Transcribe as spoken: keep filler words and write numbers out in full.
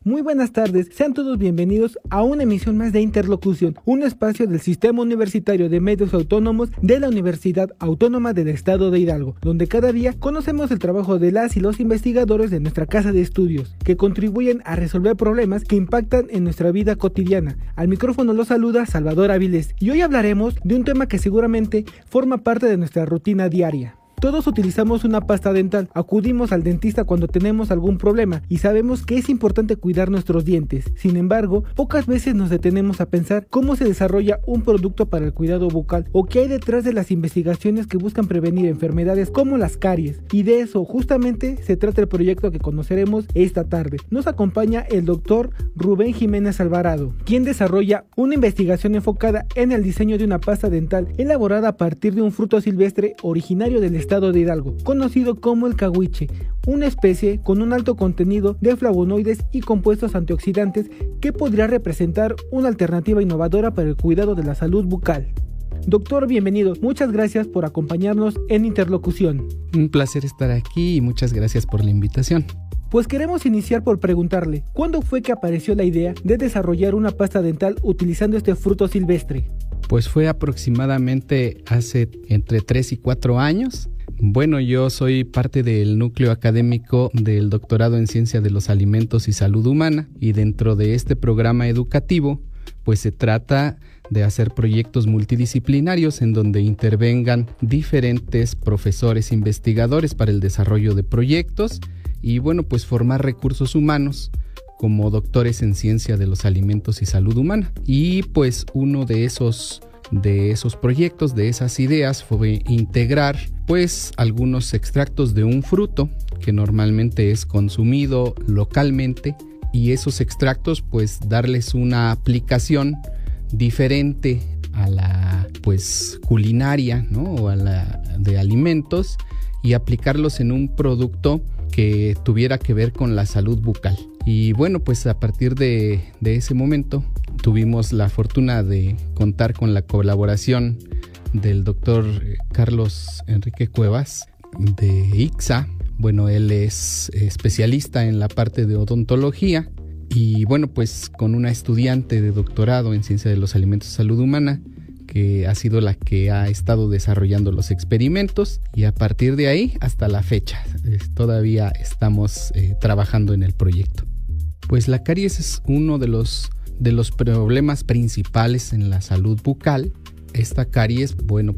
Muy buenas tardes, sean todos bienvenidos a una emisión más de Interlocución, un espacio del Sistema Universitario de Medios Autónomos de la Universidad Autónoma del Estado de Hidalgo, donde cada día conocemos el trabajo de las y los investigadores de nuestra casa de estudios, que contribuyen a resolver problemas que impactan en nuestra vida cotidiana. Al micrófono los saluda Salvador Avilés, y hoy hablaremos de un tema que seguramente forma parte de nuestra rutina diaria. Todos utilizamos una pasta dental, acudimos al dentista cuando tenemos algún problema y sabemos que es importante cuidar nuestros dientes. Sin embargo, pocas veces nos detenemos a pensar cómo se desarrolla un producto para el cuidado bucal o qué hay detrás de las investigaciones que buscan prevenir enfermedades como las caries. Y de eso justamente se trata el proyecto que conoceremos esta tarde. Nos acompaña el doctor Rubén Jiménez Alvarado, quien desarrolla una investigación enfocada en el diseño de una pasta dental elaborada a partir de un fruto silvestre originario del estado Estado de Hidalgo, conocido como el cahuiche, una especie con un alto contenido de flavonoides y compuestos antioxidantes que podría representar una alternativa innovadora para el cuidado de la salud bucal. Doctor, bienvenido. Muchas gracias por acompañarnos en Interlocución. Un placer estar aquí y muchas gracias por la invitación. Pues queremos iniciar por preguntarle, ¿cuándo fue que apareció la idea de desarrollar una pasta dental utilizando este fruto silvestre? Pues fue aproximadamente hace entre tres y cuatro años. Bueno, yo soy parte del núcleo académico del doctorado en Ciencia de los Alimentos y Salud Humana, y dentro de este programa educativo pues se trata de hacer proyectos multidisciplinarios en donde intervengan diferentes profesores investigadores para el desarrollo de proyectos y bueno, pues formar recursos humanos como doctores en Ciencia de los Alimentos y Salud Humana. Y pues uno de esos de esos proyectos, de esas ideas, fue integrar pues algunos extractos de un fruto que normalmente es consumido localmente, y esos extractos pues darles una aplicación diferente a la pues culinaria, ¿no? O a la de alimentos, y aplicarlos en un producto que tuviera que ver con la salud bucal. Y bueno, pues a partir de, de ese momento tuvimos la fortuna de contar con la colaboración del doctor Carlos Enrique Cuevas de I C S A. Bueno, él es especialista en la parte de odontología y bueno, pues con una estudiante de doctorado en Ciencia de los Alimentos y Salud Humana, que ha sido la que ha estado desarrollando los experimentos, y a partir de ahí hasta la fecha eh, todavía estamos eh, trabajando en el proyecto. Pues la caries es uno de los, de los problemas principales en la salud bucal. Esta caries, bueno,